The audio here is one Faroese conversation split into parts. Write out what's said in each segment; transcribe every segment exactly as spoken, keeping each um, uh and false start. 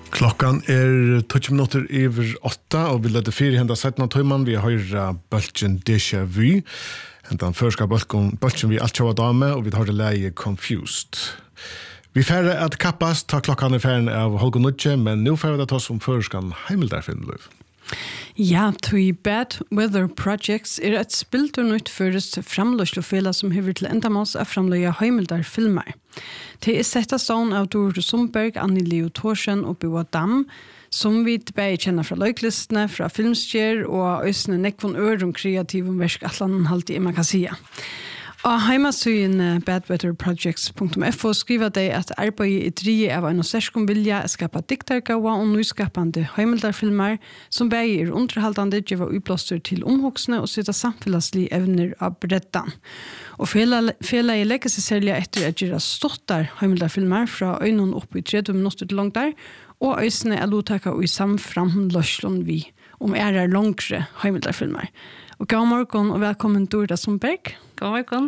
Klockan är tjugo minuter över åtta och vi leder fyra hända sättna timman. Vi har bulten Déjà Vu. Den första bulten, bulten vi allt tjova dame och vi har det läge Confused. Vi färre att kappas, ta klockan i färren av Holger Nudge, men nu färre det ta som förskan Heimeldarfilmlöv. Ja, Three Bad Weather Projects er et spilt og nytt først framløslefela som hever til endamås av framløya Heimeldarfilmer. Det er sett av stånd av Dorte Sundberg, Annie Leo Thorsen og Boa Dam, som vi bare kjenner fra løyklistene, fra filmstjer og øsne nekvån ør om kreativ og versk atlanen halte i Makasia. Og heimasøyen badweatherprojects punktum f o skriver de at arbeidet i drie av en særskon vilja er skapa diktargawa og nyskapande heimeldarfilmer som begge er underhaltande, gjeva utblåster til omhoksne og sitta samfellaslige evner av breddan. Og fela i legger seg særlig etter at gjøre stottar heimeldarfilmer fra øynene opp i tretti minutter til langt der, og øysene er lottaka og i samframløslån vi om er er langre heimeldarfilmer. Og god morgen og velkommen Dorte Sundberg. God morgen.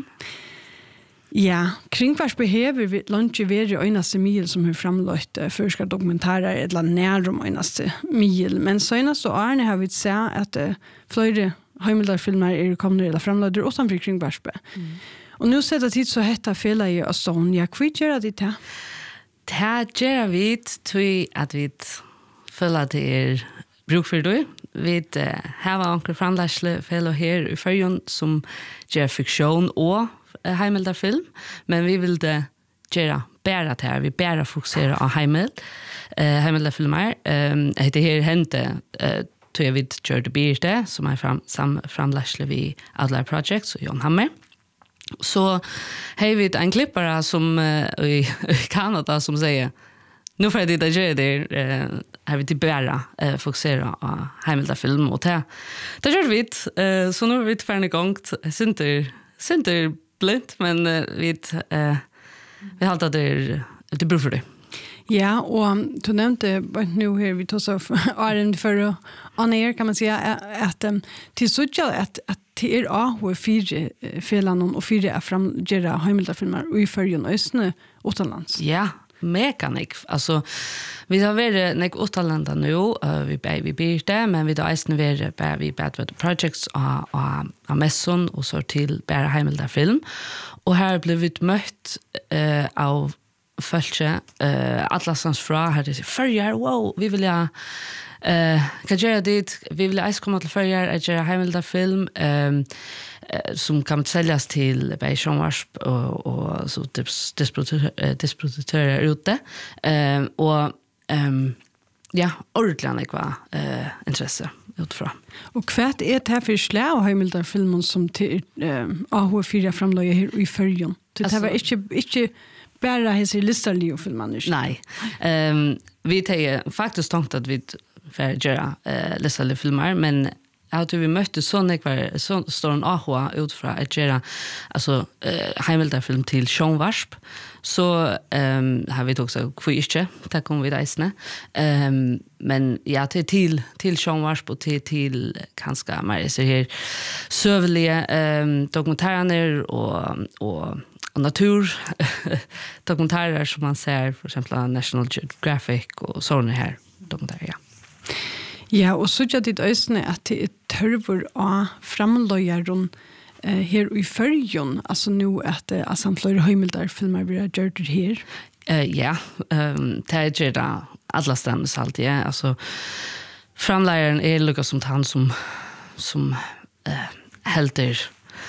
Ja, kringvarspe hever vi lunch veri øynaste mil som har framløtt uh, førska dokumentarer eller nærum øynaste mil. Men søgnast og Arne har vi sett at uh, flere heimeldarfilmer er kommet eller framløtter utanfor kringvarspe. Mm. Og nå setter tid så hetta fela i og sånn. Ja, hva gjør det til? Det gjør vi til at vi føler at det er bruk for det. Vi uh, har anker framlæsle fellow her i Førjøen som gjør fiksjon og uh, heimeldarfilm, men vi vil det gjøre bæra til her. Vi bæra fokusere av heimel, uh, heimeldarfilmer. Um, det her hendte uh, tog jeg vidt gjør det byrte, som er fram, sam, framlæsle vi Adler Projects og Jon Hammer. Så har vi en klippare som uh, i, i Kanada som sier nu får jag det göra det eh har vi till bära eh fokusera på heimeldarfilm och det. Det gör vi eh så nu är vi färdig igång. Synter synter blint men vi eh vi har alltid det det beror för det. Ja, och du nämnde nu här vi tar så Arne för on-air kan man säga att till så att att det är A H fyra felan och fyra är framgera heimeldarfilmer och i Førjøen och östne utomlands. Ja. Mekanik. Alltså vi har varit nek utalanda nu, uh, vi bei vi blir det, men vi har eisen varit bei vi Badweather Projects och och Messon och så till bara heimeldarfilm. Och här blev vi mött uh, av fölkje uh, Atlasans fra här det förjar wow, vi vill ja eh kan göra det, vi vill eisen komma till förjar att göra heimeldarfilm um, som kan säljas till Beishamwarsp och och så typ distributörer ute. Ehm um, och ehm um, ja, ordentligt var eh uh, intresse utifrån. Och kvärt är det här för slä och heimeldarfilmen som till eh A H fyra framlöja här i Førjøen. Det här var inte inte bara hese listarliga filmer. Nej. Ehm um, vi tar faktiskt tänkt att vi för göra eh listarliga filmer, men att vi mötte såna kvar så står en A H utfra att göra alltså eh, heimeldarfilm till Sjönvarsp så ehm um, har vi också kviste där kommer vi reisne ehm um, men ja till till till Sjönvarsp och till till kanske mer så här sövliga ehm um, dokumentärer och och natur dokumentärer som man ser för exempel National Geographic och såna här dokumentärer. Ja. Ja, og så gjør det øyne at det er tørver av framløyeren eh, her i Førjøen, altså nå at uh, altså flere heimeldarfilmer vi har gjort det her. Uh, ja, um, det er gjør det alle stemmes alltid, ja. Altså, framløyeren er lukket som han som, som uh, helter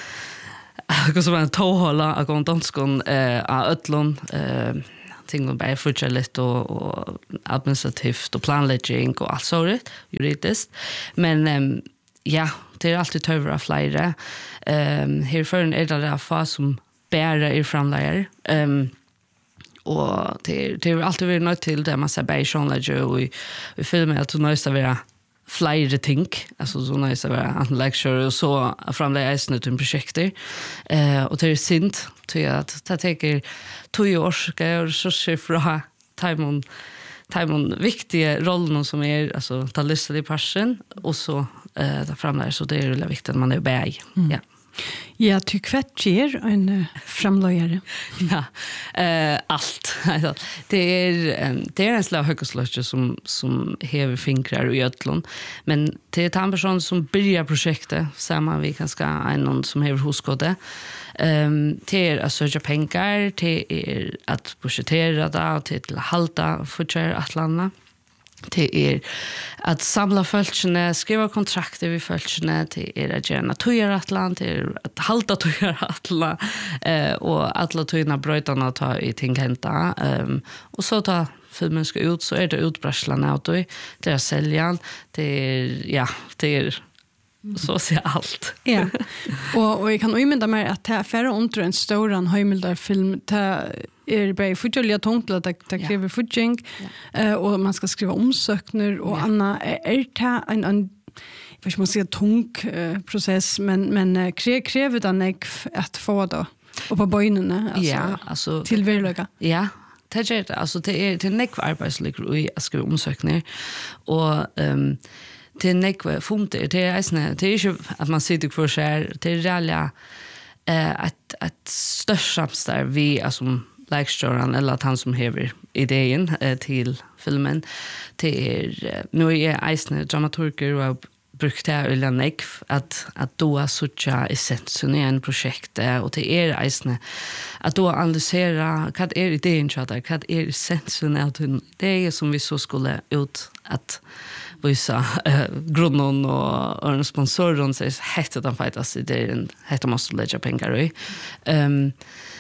hva som er en tåhåla av gåndonskon uh, av Øtlund, uh, ting och bara fortsätta lite och, och administrativt och planläggning och allt sådant juridiskt. Men um, ja, det är alltid töver av flera. Um, här förrän är det där fas som bära er framläggare. Um, och det, det är alltid varit nöjt till det man säger bara i sjönläggare och i, i filmen att det nöjst att vara flera ting. Alltså så nöjst att vara lecture och så framläggare är snutt en projekter. Uh, och det är sint till att det tänker tog års och resurser från Taimon Taimon viktiga rollen som är alltså ta lyssna i passion och så eh uh, ta fram där så det är väldigt viktigt att man är bäg. Mm. Ja. Ja, du kvettjer en uh, framløyere. Ja, uh, alt. det er um, det er en slag høykesløsje som, som hever fingrar i ødlån, men det er en person som börjar projektet, sammen vi kanskje en någon som hever huskåde. Um, det er å søke penger, det er at budgetera det, til å halda fortsatt atlanda. Det er at samla følelsene, skriva kontrakter vid følelsene, det er at gjerne tøyaratlan, det er at halda tøyaratlan, eh, og alle tøyna brøytene ta i tinghenta. Um, og så ta filmen skal ut, så er det utbraslan av det, det er seljan, det er, ja, det er så å si alt. Ja, og, og jeg kan umynda meg at det er færre under en større høymildarfilm, det er bare fortjellige tungt, det, det krever fortjeng, ja. uh, og man skal skrive omsøkner, og ja. Anna, er, er det en, en jeg vet ikke om man sier tung uh, prosess, men, men uh, kre, krever det nek at få det opp på bøynene, altså, ja, altså, til verløyga? Ja, det er det, altså, det er, det er nek arbeidslykker i å skrive omsøkner, og um, det er nekve funter, det er eisne, det er ikke at man sitter for seg, det er reallig eh, et, et størst samstær vi, altså lekstjøren, eller at han som hever ideen eh, til filmen, det er, eh, nå er jeg eisne dramaturger og har brukt det eller nekv, at, at du har suttet essensen i en prosjekt, og det er eisne, at du har analyseret hva er ideen til det, hva er essensen av det, det er som vi så skulle ut at visa uh, grunnen og, og sponsoren sier hette den faktisk ideen, hette måste lägga pengar i. Um,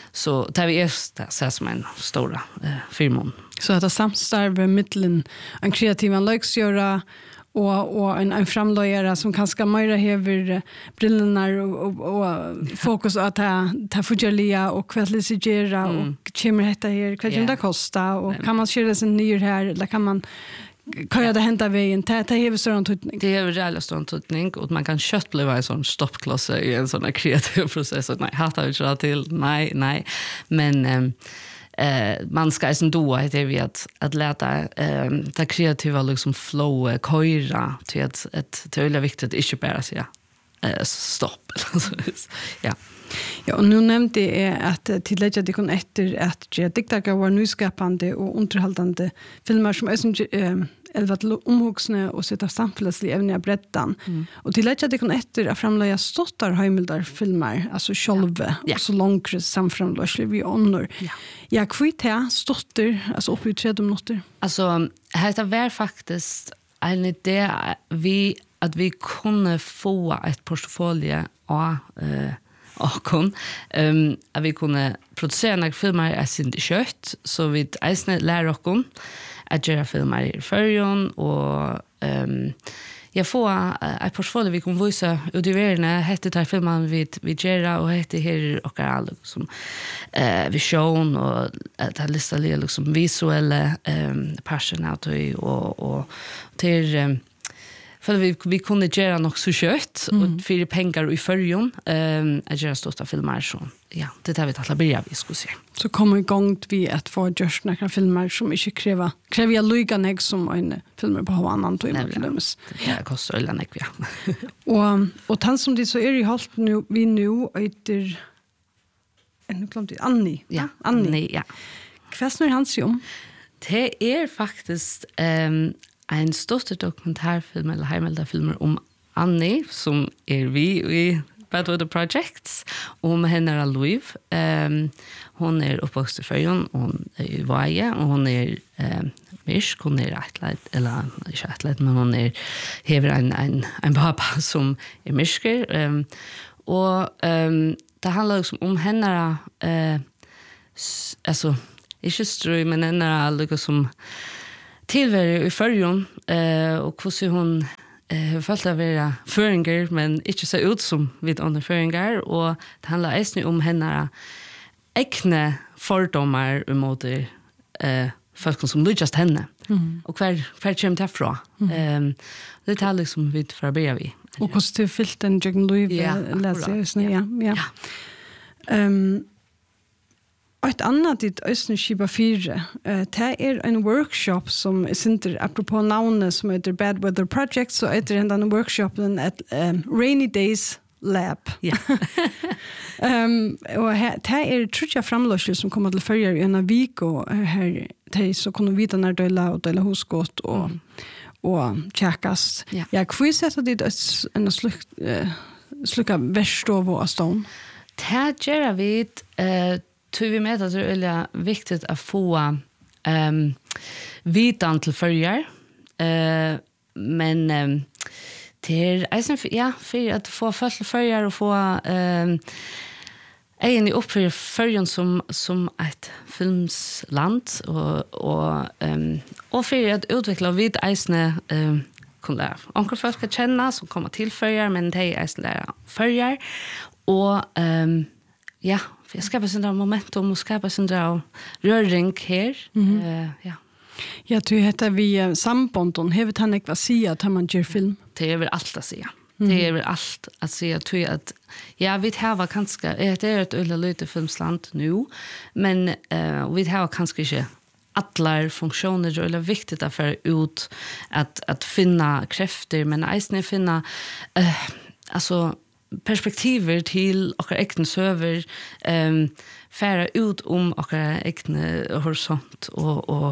så det er det ser som en stor uh, firma. Så at det samstarver mittelen en kreativ anløksgjøra og, og en, en framløyere som kanskje mer hever brillene og, og, og fokus på at det er fortjellige og kvalitisere mm. og kommer dette her, hva yeah. det koster, og kan man kjøre sin nyr her, eller kan man kan jag det hända vägen det det är så en tutning det är reellt stor tutning och man kan kött bli en sån stoppkloss i en sån kreativ process nej hatar vi så till nej nej men um, eh man ska sen då det vi att att lära eh det kreativa liksom flow köra till ett ett tydligt viktigt inte bara säga eh stopp ja. Ja, och nu nämnde jag att tillägga det kon efter att jag diktaga var nyskapande och underhållande filmer som är eh elva till omhugsne och sätta samfälliga ämnen i breddan. Mm. Och tillägga det kon efter att framlägga stottar heimildar filmer, alltså själva ja. Och så långt samframlöslig vi honor. Ja. Jag kvitt här stottar alltså upp i tre minuter. Alltså det var faktiskt en idé vi att vi kunde få ett portfolio av eh och kon ehm att vi kunde producera några filmer är inte kött så vi eisne lär oss kon att göra filmer i förjon och ehm jag får ett portfolio vi kan visa ut i världen heter det filmen vi vi gör och heter här och alla som eh vision och att lista liksom visuella ehm personality och och till för vi vi kunde göra något så kött mm. och för pengar i förjon ehm att göra stora filmer så ja det där vi att börja vi ska se så kommer igång vi att få just några filmer som inte kräver kräver jag lyga näck som en filmer på annan då i films det kostar eller näck ja och och tant som det så är i halt nu vi nu efter en klart Annie ja Annie ja kväsner hans om det är faktiskt ehm en stor dokumentarfilm eller heimildafilmer om Annie som är vi i Bad Weather Projects om henne Louise. Um, hon är uppvuxen i Färjön, hon är i Vaje och hon är um, mysk, hon är atlet, eller inte atlet, men hon är hever en, en, en pappa som är mysker. Um, och um, det handlar också om henne uh, alltså, inte ströj, men henne liksom tillvärde i Färjön uh, och hur hon eh fast att vara föringer men inte så ut som vid andra föringar och det handlar även om henne egna fördomar emot eh folk som just henne mm. och kvar kvar kommer det ifrån ehm det är liksom vid för be vi och hur det fyllt den jag nu läser ja ja ehm ett annat dit Östenschiba fyra eh det är en workshop som är center apropå namnet som heter Bad Weather Project så heter den en workshop den at um, Rainy Days lab. Ja. um, og det er trutja framløsler som kommer til førjer i en vik, og her de så kunne vite når døyla og døyla hosgått og, mm. og tjekkast. Ja. Ja, hvor setter de en sluk, uh, slukka verstov og stånd? Det gjør vi, uh, tror vi med at det er veldig viktig å få um, vitan til førjer, uh, men um, det er eisen for, ja, for at få folk til førjer og få um, egen i oppfyrir førjen som, som et filmsland og, og, um, og for at utvikle vidt eisene um, kunne lære. Onker folk skal kjenne som kommer til førjer, men de eisen lærer førjer. Og um, ja, jeg skaper sånn der momentum og skaper sånn der røring her. Mm-hmm. uh, ja. Ja, du heter vi uh, sambånden. Hever han ikke hva sier at man gjør film? Det er vel alt å si. Mm. Det er vel alt å si at, at ja, vi har kanskje, det er et øyne løyte filmsland nå, men uh, vi har kanskje ikke alle funksjoner, det er viktig å få ut at, at finne krefter, men eisen er finne uh, altså, perspektiver til okkar ekne søver, um, færa ut om okkar ekne horisont, og, og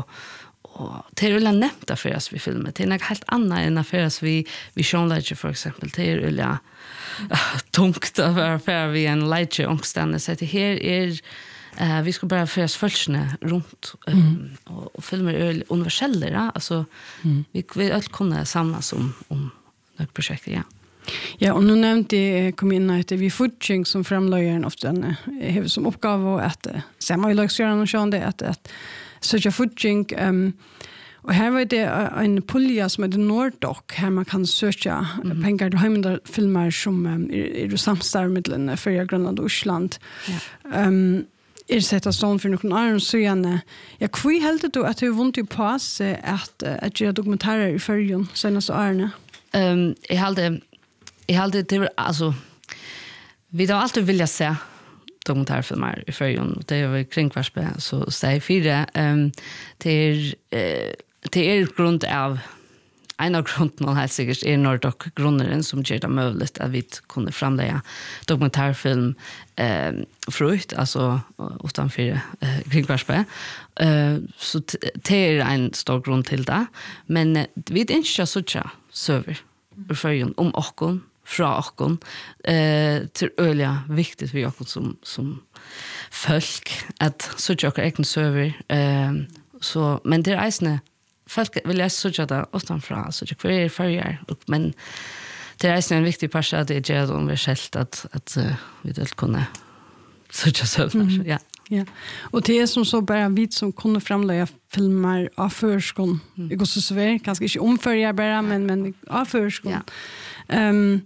og det er veldig nevnt å føres vi filmer. Det er noe helt annet enn å føres vi visjonleidje, for eksempel. Det er veldig uh, tungt å føres vi en leidje ångstende. Så det her er, uh, vi skal bare føres følelsene rundt, um, mm. og, og filmer er universelle. Ja? Altså, mm. vi vil alt kunne samles om, om noe prosjektet, ja. Ja, og nå nevnte jeg kom inn at vi fudging som fremløyeren ofte har som oppgave at ser man jo lagsgjørende og sånn det at, at søker fudging um, og her var det en pulja som heter Nordoc her man kan søke mm. penger til heimendarfilmer som um, er, er samstarvmiddelen for Grønland og Osland. Ja. Um, er sett av stånd for noen annen søgjende. Ja, hvor heldig du at du har vondt i på seg at, at gjøre dokumentarer i førjen seneste årene? Um, jeg heldig Jag hade det alltså vi har alltid vilja se dokumentärfilmer i förrjun det är kringkvarspe så säg fyra ehm det är det är grund av en av grunden helt sikkert er Nordoc grunneren som gjør det möjligt att vi kunde framlägga dokumentärfilm eh frukt alltså utanför eh, kringkvarspe eh så det är en stor grund till det men vi är inte så tjocka server förrjun om okkon fra okkon eh till öliga viktigt för okkon som som folk att söka och egen server eh så men det är eisne folk vill jag söka det utan fra så jag kvar förjar men det är eisne en viktig part att det är universellt att att uh, vi det kunna söka server mm. ja. Ja. Och det är som så bara vi som kunde framlägga filmer av förskon. Mm. Det går så svårt, kanske inte omförja bara men men av förskon. Ja. Ehm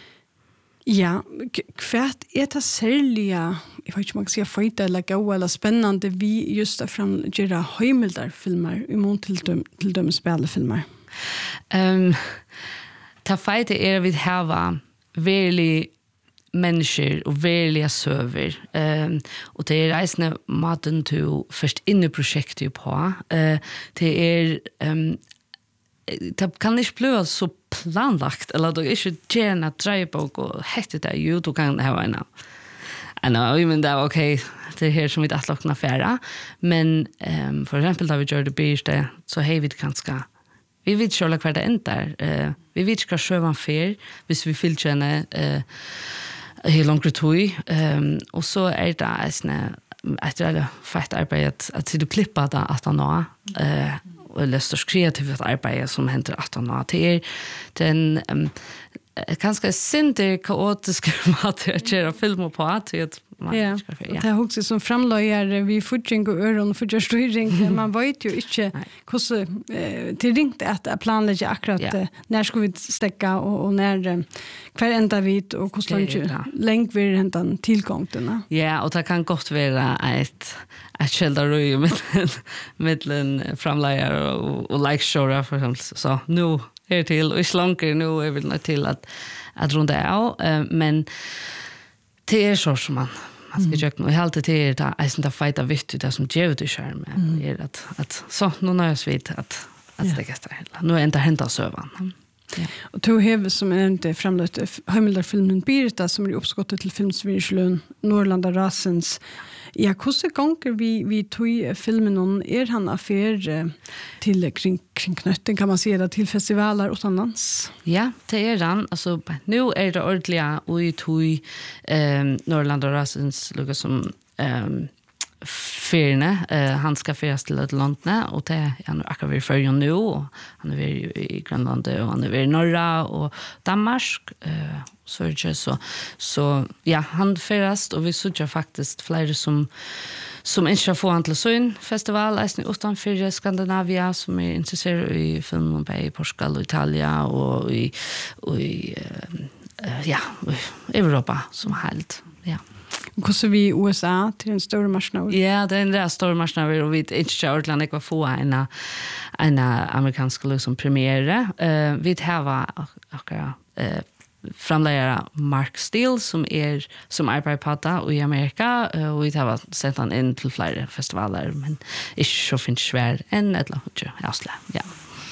ja, kvärt är det särliga, jag vet inte om man kan säga fighta eller gå eller spännande vi just fram göra heimildar filmer i mån till dem till dem spelfilmer. Ehm ta fighta är vi har verkligen människor och verkliga server ehm och det är reisande maten till först inne projektet på eh det är ehm det kan inte bli så planlagt eller då är ju gärna drejbok och hette det ju då kan det ha en I know, I mean, det är okej det är här som vi att lockna färra men um, för exempel då vi gör det beige det så hej vi kanske vi vet själva kvar det ändar uh, vi vet ska sjövan fer hvis vi vill känna eh hur långt tog um, och så är det alltså att det fast arbete att du klippa det att nå eh och löster kreativt arbete som händer att nå till den um, kanske synte kaotiska material film på att ja, det är också som framlöjar vi fudging och öron för just ring man vet ju inte hur eh till ringt att planlägga akkurat ja. När ska vi stäcka och, och när kvar ända vid och hur långt länk vi hämta tillgångarna. Ja, och det kan gott vara ett ett skildarröj med mellan framlöjar och, och like show för exempel så nu är till och slanker nu är väl något till att att runda av men det är så som man man ska ju nog helt det där är inte fighta vitt det som ger ut i skärmen är att att så nu när jag vet att att det gästar hela nu är inte hämta sövan. Ja. Och då har vi som är inte framlagt Heimildar-filmen Birta som är uppskottet till filmsvirslön Norrlanda Rasens. Ja, hvordan ganger vi, vi tog filmen om er han affär till kring, kring knötten kan man säga det, till festivaler utomlands? Ja, det är han. Alltså, nu är det ordentliga och i tog eh, Norrlanda Rasens lukka som eh, fyrne. Uh, han ska fyras till ett London och det han är akkurat vid förrjön nu och han är vid i Grönland och han är vid norra och Danmark uh, så är det så så ja, han fyras och vi såg faktiskt flera som som inte får han till sån festival utanför Skandinavien som är intresserade i film i Portugal och Italien och i, och i uh, ja, i Europa som helt. Ja. Hur vi i U S A till en större marknad? Ja, det är en där stor marknad och vi inte har ordentligt vad få en en amerikansk liksom premiere. Uh, vi har akkurat uh, framlägare Mark Steele som är som arbetar på det och i Amerika uh, och vi har sett han in till flera festivaler men inte så finns svär än eller hur ja.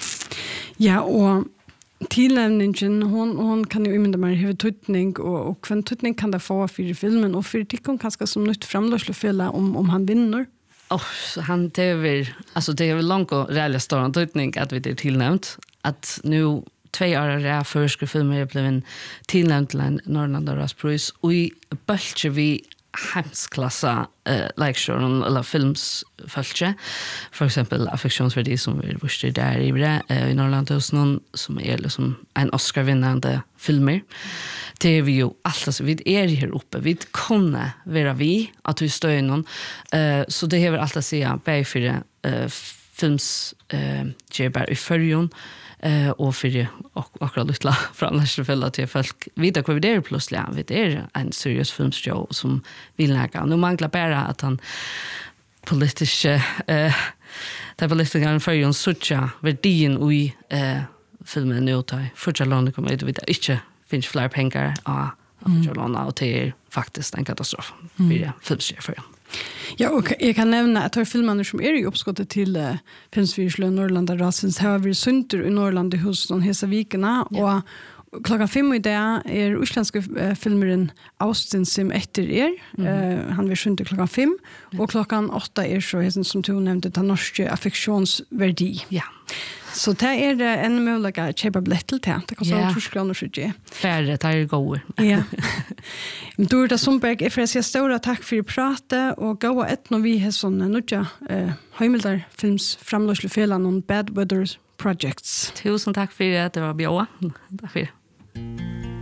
Ja, och tillämningen hon hon kan ju imenda mer hur tutning och och kvant tutning kan det få för filmen och för tycker kanske som nytt framlösslefälla om om han vinner. Oh, han det är alltså det är väl långt och reella stor tutning att vi det tillnämnt att nu två år är första filmen blev en tillnämnt till en Norrlanda Raspris och i bultje vi hemsklassa uh, lecture eller films fölkje för exempel affektionsvärdi som vi visste där i det uh, i Norrland hos någon som är liksom en Oscar-vinnande filmer det är vi ju alltså vi är här uppe vi kunde vara vi att vi står någon uh, så det har allt att säga på för uh, films uh, gebar i förjon eh och för och akkurat lilla framlägga fälla till folk vidare kvar det plötsligt ja, det är en seriös filmshow som vill lägga nu manglar bara att han politiska eh det politiska för ju sucha värdin i eh filmen nu tar för långt kommer det vidare inte finns fler pengar ja för långt och det är faktiskt en katastrof för det filmshow. Ja, och jag kan nämna att filmerna som är i uppskottet till uh, Filmsvirslön Norrlanda Rasens har vi sunter i Norrland hos de hesa vikerna ja. Och klockan fem i dag är utländska uh, filmeren Austin som efter er. Mm. Uh, han vill sunter klockan fem ja. Och klockan åtta är så hesten som du nämnde den norska affektionsvärdi. Ja. Så det är det en möjlighet att köpa biljett till det. Det kostar yeah. två kronor så det. Färre, det är goda. Ja. Dorita Sundberg, jag får säga stora tack för att prata och gå ett när vi har sådana nya eh, Heimildar films framlöslefelan om Bad Weather Projects. Tusen tack för att det var bra. Tack för